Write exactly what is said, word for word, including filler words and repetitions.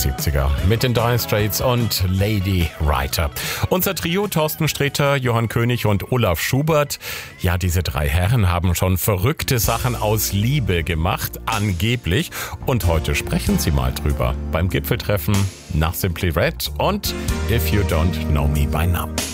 siebziger mit den Dire Straits und Lady Writer. Unser Trio Thorsten Sträter, Johann König und Olaf Schubert. Ja, diese drei Herren haben schon verrückte Sachen aus Liebe gemacht, angeblich. Und heute sprechen sie mal drüber beim Gipfeltreffen nach Simply Red und If You Don't Know Me By Now.